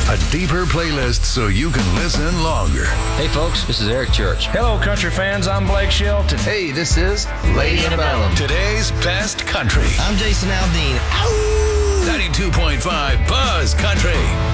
A deeper playlist so you can listen longer. Hey folks, this is Eric Church. Hello country fans, I'm Blake Shelton. Hey, this is Lady Antebellum. Today's best country. I'm Jason Aldean. 92.5 Buzz Country.